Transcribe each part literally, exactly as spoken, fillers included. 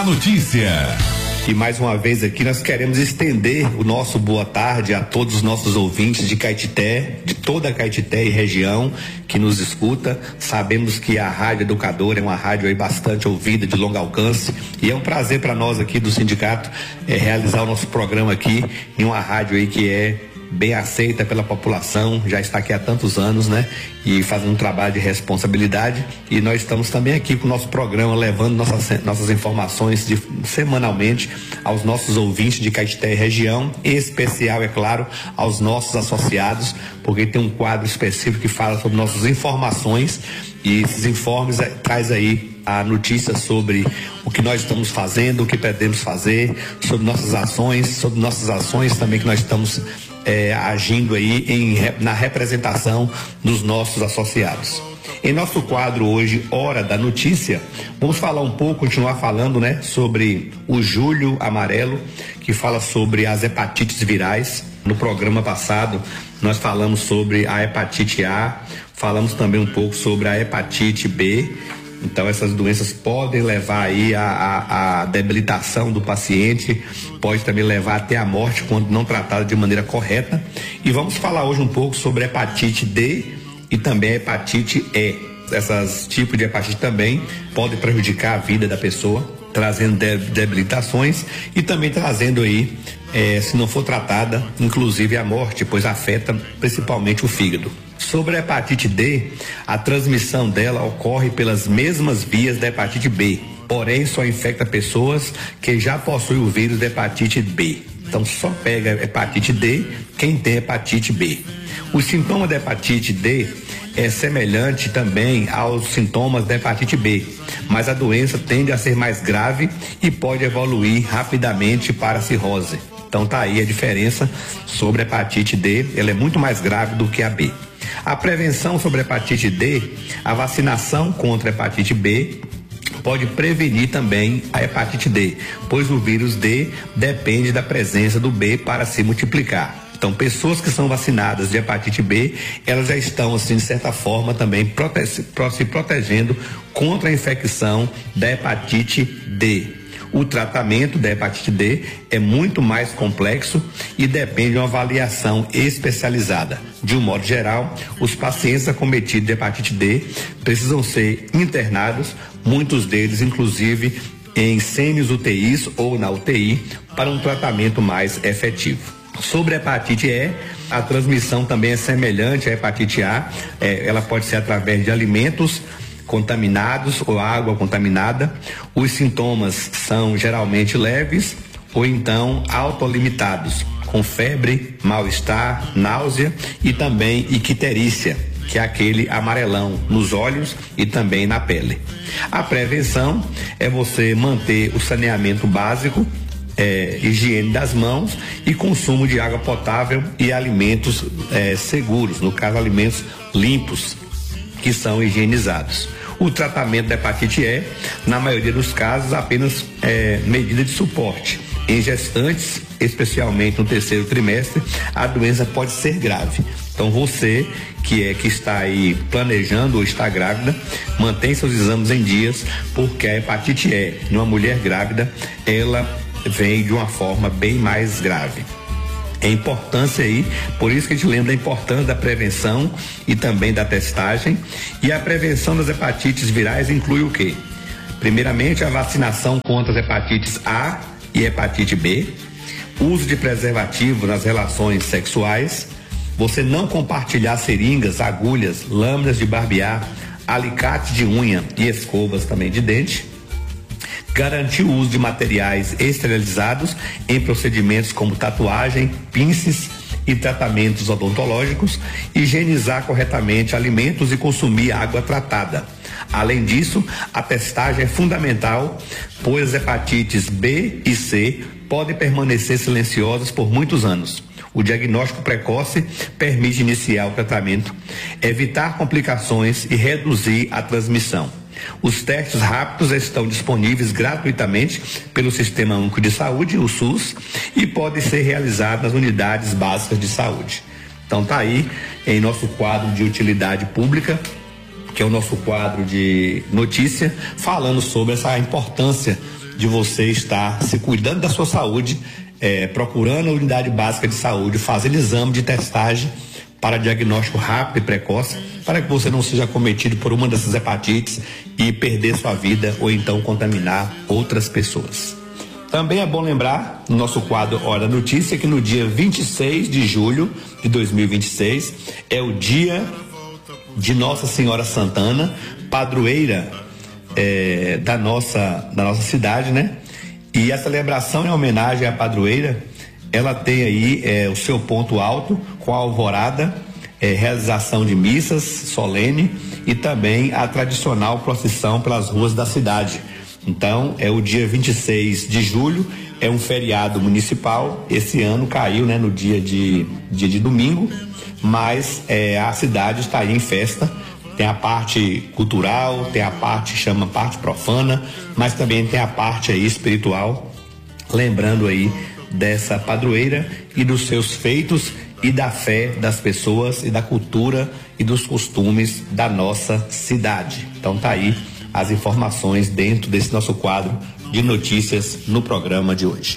Notícia. E mais uma vez aqui nós queremos estender o nosso boa tarde a todos os nossos ouvintes de Caetité, de toda a Caetité e região que nos escuta. Sabemos que a Rádio Educadora é uma rádio aí bastante ouvida, de longo alcance, e é um prazer para nós aqui do sindicato é, realizar o nosso programa aqui em uma rádio aí que é bem aceita pela população, já está aqui há tantos anos, né? E fazendo um trabalho de responsabilidade, e nós estamos também aqui com o nosso programa, levando nossas, nossas informações de, semanalmente aos nossos ouvintes de Caetité e região, em especial, é claro, aos nossos associados, porque tem um quadro específico que fala sobre nossas informações, e esses informes é, traz aí a notícia sobre o que nós estamos fazendo, o que pretendemos fazer, sobre nossas ações, sobre nossas ações também que nós estamos É, agindo aí em, na representação dos nossos associados. Em nosso quadro hoje, Hora da Notícia, vamos falar um pouco, continuar falando, né, sobre o Julho Amarelo, que fala sobre as hepatites virais. No programa passado, nós falamos sobre a hepatite A, falamos também um pouco sobre a hepatite B. Então essas doenças podem levar aí a, a, a debilitação do paciente, pode também levar até a morte quando não tratada de maneira correta. E vamos falar hoje um pouco sobre a hepatite D e também a hepatite E. Esses tipos de hepatite também podem prejudicar a vida da pessoa, trazendo debilitações e também trazendo aí, é, se não for tratada, inclusive a morte, pois afeta principalmente o fígado. Sobre a hepatite D, a transmissão dela ocorre pelas mesmas vias da hepatite B, porém só infecta pessoas que já possuem o vírus da hepatite B. Então só pega hepatite D quem tem hepatite B. Os sintomas da hepatite D é semelhante também aos sintomas da hepatite B, mas a doença tende a ser mais grave e pode evoluir rapidamente para a cirrose. Então tá aí a diferença sobre a hepatite D, ela é muito mais grave do que a B. A prevenção sobre a hepatite D, a vacinação contra a hepatite B pode prevenir também a hepatite D, pois o vírus D depende da presença do B para se multiplicar. Então, pessoas que são vacinadas de hepatite B, elas já estão, assim, de certa forma, também prote- se protegendo contra a infecção da hepatite D. O tratamento da hepatite D é muito mais complexo e depende de uma avaliação especializada. De um modo geral, os pacientes acometidos de hepatite D precisam ser internados, muitos deles, inclusive, em semi-U T Is ou na U T I, para um tratamento mais efetivo. Sobre a hepatite E, a transmissão também é semelhante à hepatite A, é, ela pode ser através de alimentos contaminados ou água contaminada. Os sintomas são geralmente leves ou então autolimitados, com febre, mal-estar, náusea e também icterícia, que é aquele amarelão nos olhos e também na pele. A prevenção é você manter o saneamento básico, É, higiene das mãos e consumo de água potável e alimentos é, seguros, no caso alimentos limpos, que são higienizados. O tratamento da hepatite E, na maioria dos casos, apenas é, medida de suporte. Em gestantes, especialmente no terceiro trimestre, a doença pode ser grave. Então você que é que está aí planejando ou está grávida, mantém seus exames em dias, porque a hepatite E, numa mulher grávida, ela vem de uma forma bem mais grave. É importância aí, por isso que a gente lembra da importância da prevenção e também da testagem. E a prevenção das hepatites virais inclui o quê? Primeiramente, a vacinação contra as hepatites A e hepatite B, uso de preservativo nas relações sexuais, você não compartilhar seringas, agulhas, lâminas de barbear, alicate de unha e escovas também de dente, garantir o uso de materiais esterilizados em procedimentos como tatuagem, pinces e tratamentos odontológicos, higienizar corretamente alimentos e consumir água tratada. Além disso, a testagem é fundamental, pois as hepatites B e C podem permanecer silenciosas por muitos anos. O diagnóstico precoce permite iniciar o tratamento, evitar complicações e reduzir a transmissão. Os testes rápidos estão disponíveis gratuitamente pelo Sistema Único de Saúde, o SUS, e podem ser realizados nas unidades básicas de saúde. Então tá aí em nosso quadro de utilidade pública, que é o nosso quadro de notícia, falando sobre essa importância de você estar se cuidando da sua saúde, é, procurando a unidade básica de saúde, fazendo exame de testagem para diagnóstico rápido e precoce, para que você não seja acometido por uma dessas hepatites e perder sua vida ou então contaminar outras pessoas. Também é bom lembrar, no nosso quadro Hora da Notícia, que no dia vinte e seis de julho de dois mil e vinte e seis é o dia de Nossa Senhora Santana, padroeira é, da, nossa, da nossa cidade, né? E a celebração em homenagem à padroeira, ela tem aí é, o seu ponto alto com a alvorada, é, realização de missas solene e também a tradicional procissão pelas ruas da cidade. Então, é o dia vinte e seis de julho, é um feriado municipal. Esse ano caiu, né, no dia de, dia de domingo, mas é, a cidade está aí em festa. Tem a parte cultural, tem a parte que chama parte profana, mas também tem a parte aí espiritual, lembrando aí dessa padroeira e dos seus feitos e da fé das pessoas e da cultura e dos costumes da nossa cidade. Então tá aí as informações dentro desse nosso quadro de notícias no programa de hoje.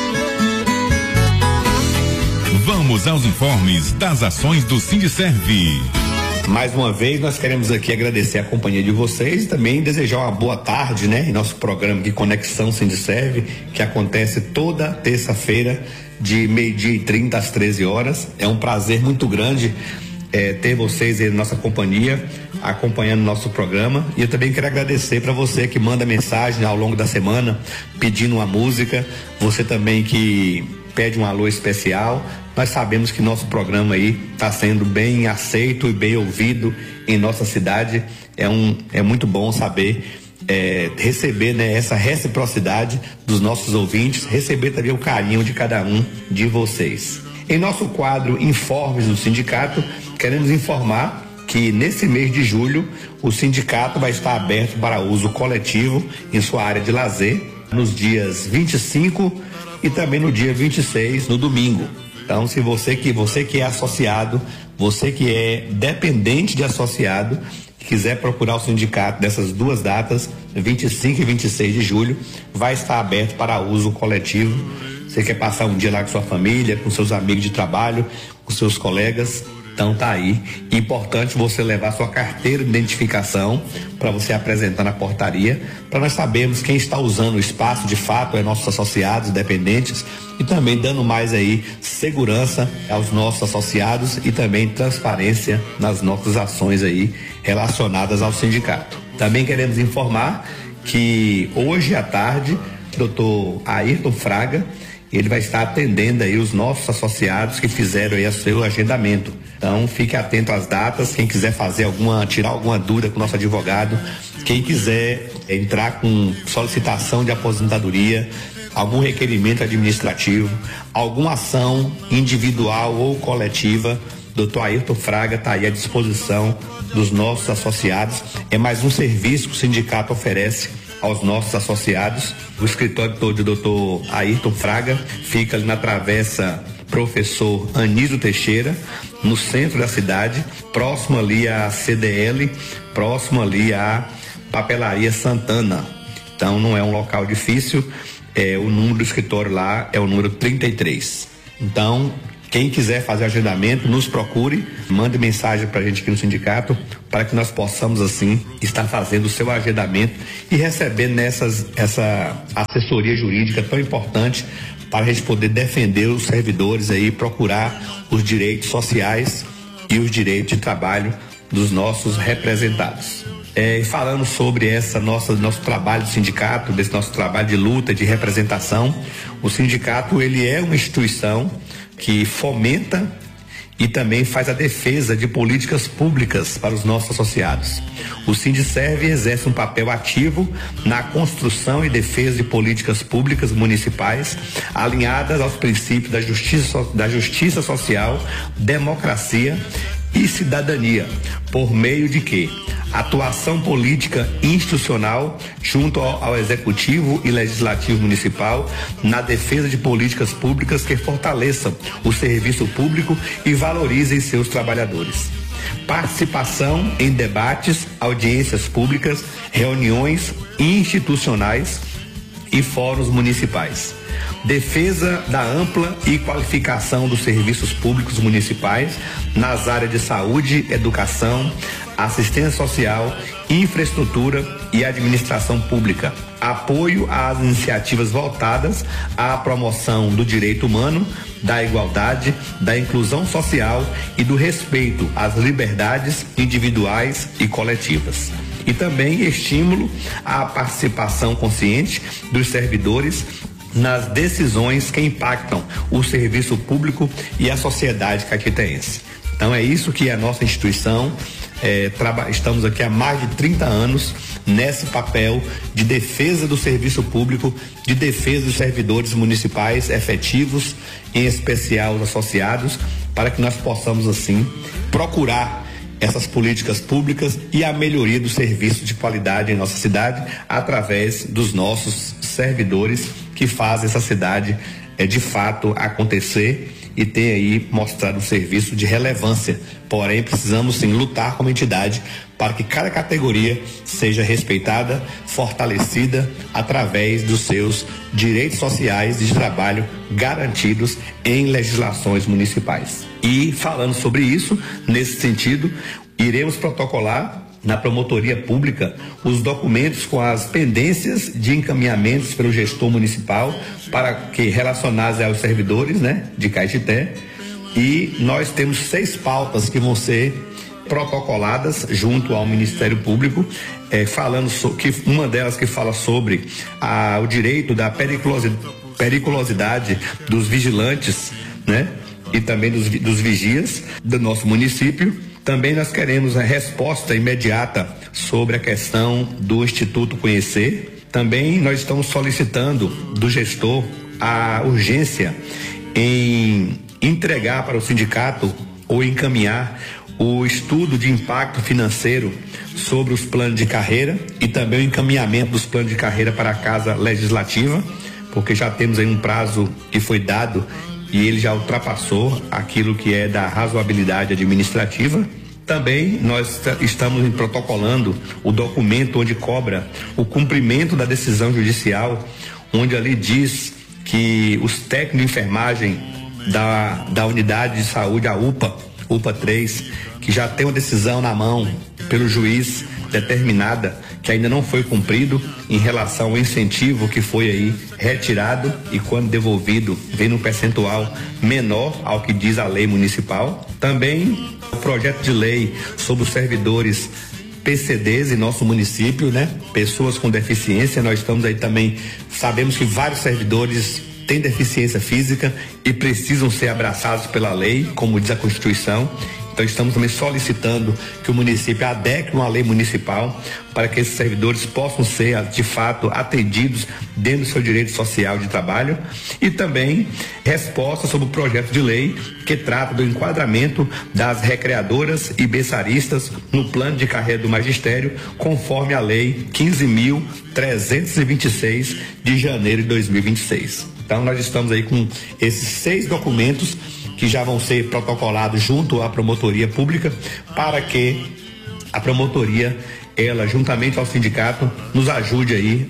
Vamos aos informes das ações do Sindiserve. Mais uma vez nós queremos aqui agradecer a companhia de vocês e também desejar uma boa tarde, né, em nosso programa de Conexão Sindiserve, que acontece toda terça-feira de meio-dia e trinta às treze horas. É um prazer muito grande é, ter vocês aí na nossa companhia, acompanhando nosso programa. E eu também quero agradecer para você que manda mensagem ao longo da semana pedindo uma música, você também que pede um alô especial. Nós sabemos que nosso programa aí está sendo bem aceito e bem ouvido em nossa cidade. É, um, é muito bom saber é, receber, né, essa reciprocidade dos nossos ouvintes, receber também o carinho de cada um de vocês. Em nosso quadro Informes do Sindicato, queremos informar que nesse mês de julho o sindicato vai estar aberto para uso coletivo em sua área de lazer nos dias vinte e cinco e também no dia vinte e seis, no domingo. Então, se você que, você que é associado, você que é dependente de associado, quiser procurar o sindicato dessas duas datas, vinte e cinco e vinte e seis de julho, vai estar aberto para uso coletivo. Você quer passar um dia lá com sua família, com seus amigos de trabalho, com seus colegas, então tá aí. Importante você levar sua carteira de identificação para você apresentar na portaria, para nós sabermos quem está usando o espaço de fato, é nossos associados, dependentes, e também dando mais aí segurança aos nossos associados e também transparência nas nossas ações aí relacionadas ao sindicato. Também queremos informar que hoje à tarde, doutor Ayrton Fraga, ele vai estar atendendo aí os nossos associados que fizeram aí o seu agendamento. Então, fique atento às datas, quem quiser fazer alguma, tirar alguma dúvida com o nosso advogado, quem quiser entrar com solicitação de aposentadoria, algum requerimento administrativo, alguma ação individual ou coletiva, doutor Ayrton Fraga está aí à disposição dos nossos associados. É mais um serviço que o sindicato oferece aos nossos associados. O escritório todo do doutor Ayrton Fraga fica ali na travessa Professor Anísio Teixeira, no centro da cidade, próximo ali à C D L, próximo ali à Papelaria Santana. Então não é um local difícil, é, o número do escritório lá é o número trinta e três. Então, quem quiser fazer agendamento, nos procure, mande mensagem para a gente aqui no sindicato, para que nós possamos, assim, estar fazendo o seu agendamento e recebendo nessas, essa assessoria jurídica tão importante para a gente poder defender os servidores aí, procurar os direitos sociais e os direitos de trabalho dos nossos representados. É, falando sobre essa nossa nosso trabalho do sindicato, desse nosso trabalho de luta, de representação, o sindicato ele é uma instituição que fomenta e também faz a defesa de políticas públicas para os nossos associados. O Sindiserve exerce um papel ativo na construção e defesa de políticas públicas municipais alinhadas aos princípios da justiça, da justiça social, democracia e cidadania, por meio de quê? Atuação política institucional junto ao, ao Executivo e Legislativo Municipal na defesa de políticas públicas que fortaleçam o serviço público e valorizem seus trabalhadores. Participação em debates, audiências públicas, reuniões institucionais e fóruns municipais. Defesa da ampla e qualificação dos serviços públicos municipais nas áreas de saúde, educação, assistência social, infraestrutura e administração pública. Apoio às iniciativas voltadas à promoção do direito humano, da igualdade, da inclusão social e do respeito às liberdades individuais e coletivas. E também estímulo à participação consciente dos servidores nas decisões que impactam o serviço público e a sociedade caetitense. Então é isso que a nossa instituição, é, traba, estamos aqui há mais de trinta anos nesse papel de defesa do serviço público, de defesa dos servidores municipais efetivos, em especial os associados, para que nós possamos assim procurar essas políticas públicas e a melhoria do serviço de qualidade em nossa cidade através dos nossos servidores que fazem essa cidade é, de fato acontecer e tem aí mostrado um serviço de relevância. Porém, precisamos sim lutar como entidade para que cada categoria seja respeitada, fortalecida através dos seus direitos sociais e de trabalho garantidos em legislações municipais. E falando sobre isso, nesse sentido, iremos protocolar na promotoria pública os documentos com as pendências de encaminhamentos pelo gestor municipal para que relacionados aos servidores, né, de Caetité, e nós temos seis pautas que vão ser protocoladas junto ao Ministério Público, eh, falando so, que uma delas que fala sobre a, o direito da periculosidade, periculosidade dos vigilantes, né, e também dos, dos vigias do nosso município. Também nós queremos a resposta imediata sobre a questão do Instituto Conhecer. Também nós estamos solicitando do gestor a urgência em entregar para o sindicato ou encaminhar o estudo de impacto financeiro sobre os planos de carreira e também o encaminhamento dos planos de carreira para a Casa Legislativa, porque já temos aí um prazo que foi dado e ele já ultrapassou aquilo que é da razoabilidade administrativa. Também nós estamos protocolando o documento onde cobra o cumprimento da decisão judicial, onde ali diz que os técnicos de enfermagem da, da unidade de saúde, a UPA, UPA três, que já tem uma decisão na mão pelo juiz determinada, que ainda não foi cumprido em relação ao incentivo que foi aí retirado e quando devolvido vem num percentual menor ao que diz a lei municipal. Também o projeto de lei sobre os servidores P C Ds em nosso município, né? Pessoas com deficiência, nós estamos aí também, sabemos que vários servidores têm deficiência física e precisam ser abraçados pela lei, como diz a Constituição. Então estamos também solicitando que o município adeque uma lei municipal para que esses servidores possam ser de fato atendidos dentro do seu direito social de trabalho, e também resposta sobre o projeto de lei que trata do enquadramento das recreadoras e berçaristas no plano de carreira do magistério, conforme a lei quinze mil trezentos e vinte e seis de janeiro de dois mil e vinte e seis. Então nós estamos aí com esses seis documentos que já vão ser protocolados junto à promotoria pública, para que a promotoria, ela juntamente ao sindicato, nos ajude aí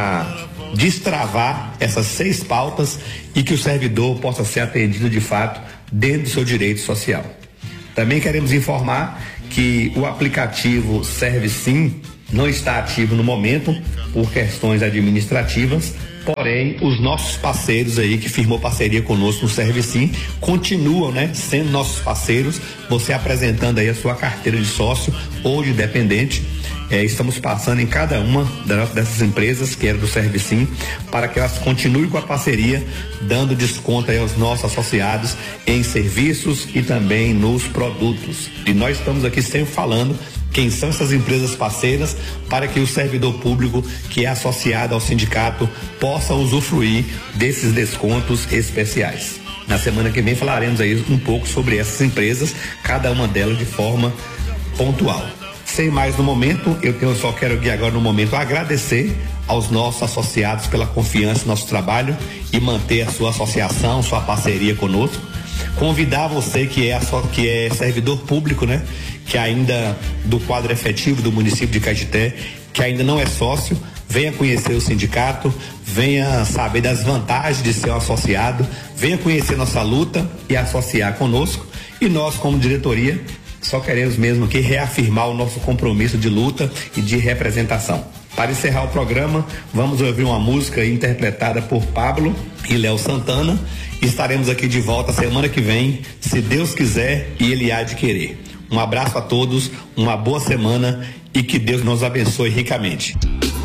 a destravar essas seis pautas e que o servidor possa ser atendido de fato dentro do seu direito social. Também queremos informar que o aplicativo ServiSim não está ativo no momento por questões administrativas. Porém, os nossos parceiros aí que firmou parceria conosco no ServiSim continuam, né, sendo nossos parceiros. Você apresentando aí a sua carteira de sócio ou de dependente, é, estamos passando em cada uma dessas empresas que era do ServiSim para que elas continuem com a parceria, dando desconto aí aos nossos associados em serviços e também nos produtos. E nós estamos aqui sempre falando quem são essas empresas parceiras para que o servidor público que é associado ao sindicato possa usufruir desses descontos especiais. Na semana que vem falaremos aí um pouco sobre essas empresas, cada uma delas de forma pontual. Sem mais no momento, eu tenho, só quero aqui agora no momento agradecer aos nossos associados pela confiança no nosso trabalho e manter a sua associação, sua parceria conosco. Convidar você que é, que é servidor público, né? Que ainda do quadro efetivo do município de Caetité, que ainda não é sócio, venha conhecer o sindicato, venha saber das vantagens de ser um associado, venha conhecer nossa luta e associar conosco. E nós, como diretoria, só queremos mesmo aqui reafirmar o nosso compromisso de luta e de representação. Para encerrar o programa, vamos ouvir uma música interpretada por Pablo e Léo Santana. Estaremos aqui de volta semana que vem, se Deus quiser e Ele há de querer. Um abraço a todos, uma boa semana e que Deus nos abençoe ricamente.